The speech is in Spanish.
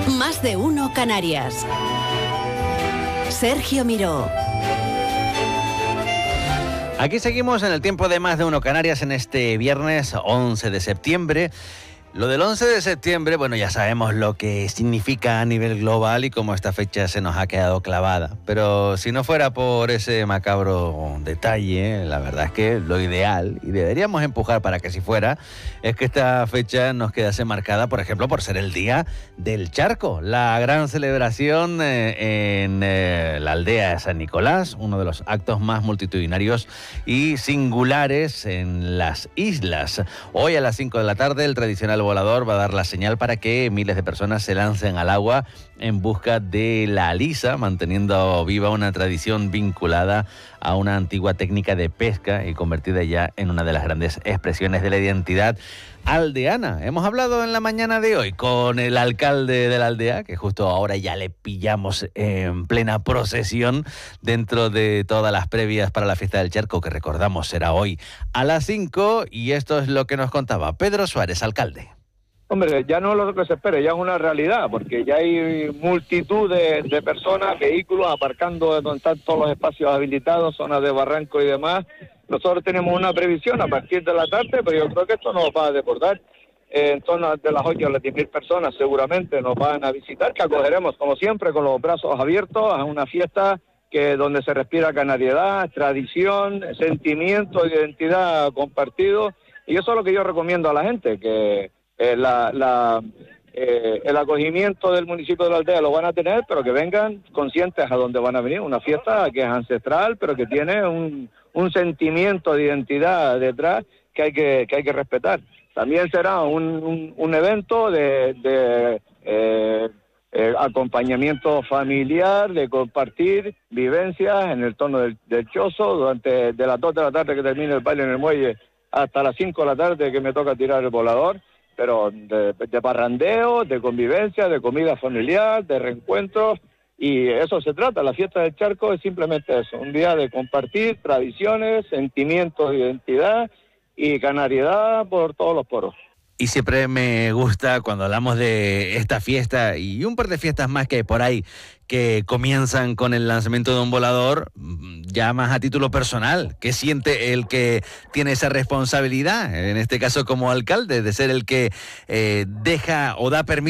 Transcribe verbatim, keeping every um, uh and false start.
Más de uno Canarias. Sergio Miró. Aquí seguimos en el tiempo de Más de uno Canarias en este viernes once de septiembre. Lo del once de septiembre, bueno, ya sabemos lo que significa a nivel global y cómo esta fecha se nos ha quedado clavada. Pero si no fuera por ese macabro detalle, la verdad es que lo ideal, y deberíamos empujar para que si fuera, es que esta fecha nos quedase marcada, por ejemplo, por ser el Día del Charco, la gran celebración eh, en eh, la aldea de San Nicolás, uno de los actos más multitudinarios y singulares en las islas. Hoy a las cinco de la tarde, el tradicional volador va a dar la señal para que miles de personas se lancen al agua en busca de la alisa, manteniendo viva una tradición vinculada a una antigua técnica de pesca y convertida ya en una de las grandes expresiones de la identidad aldeana. Hemos hablado en la mañana de hoy con el alcalde de la aldea, que justo ahora ya le pillamos en plena procesión dentro de todas las previas para la fiesta del Charco, que recordamos será hoy a las cinco, y esto es lo que nos contaba Pedro Suárez, alcalde. Hombre, ya no es lo que se espera, ya es una realidad, porque ya hay multitud de, de personas, vehículos aparcando donde están todos los espacios habilitados, zonas de barranco y demás. Nosotros tenemos una previsión a partir de la tarde, pero yo creo que esto nos va a desbordar. Eh, en torno de las ocho a las diez mil personas seguramente nos van a visitar, que acogeremos como siempre con los brazos abiertos a una fiesta que donde se respira canariedad, tradición, sentimiento, identidad compartido. Y eso es lo que yo recomiendo a la gente, que Eh, la, la, eh, el acogimiento del municipio de la aldea lo van a tener, pero que vengan conscientes a dónde van a venir. Una fiesta que es ancestral, pero que tiene un, un sentimiento de identidad detrás que hay que, que hay que respetar. También será un, un, un evento de, de eh, eh, acompañamiento familiar, de compartir vivencias en el tono del, del chozo, durante de las dos de la tarde que termine el baile en el muelle hasta las cinco de la tarde que me toca tirar el volador. Pero de, de parrandeo, de convivencia, de comida familiar, de reencuentros, y eso se trata. La fiesta del Charco es simplemente eso, un día de compartir tradiciones, sentimientos de identidad y canariedad por todos los poros. Y siempre me gusta cuando hablamos de esta fiesta y un par de fiestas más que hay por ahí que comienzan con el lanzamiento de un volador, ya más a título personal. ¿Qué siente el que tiene esa responsabilidad, en este caso como alcalde, de ser el que eh, deja o da permiso